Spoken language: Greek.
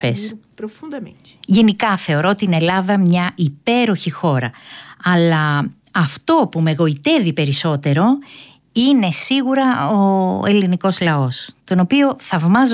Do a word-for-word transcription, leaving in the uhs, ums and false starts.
αυτές. Γενικά θεωρώ την Ελλάδα μια υπέροχη χώρα, αλλά αυτό που με γοητεύει περισσότερο είναι σίγουρα ο ελληνικός λαός, τον οποίο θαυμάζω